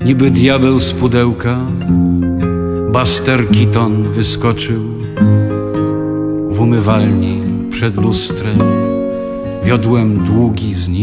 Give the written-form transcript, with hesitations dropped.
Niby diabeł z pudełka, Buster Keaton wyskoczył w umywalni przed lustrem. Wiodłem długi z nim.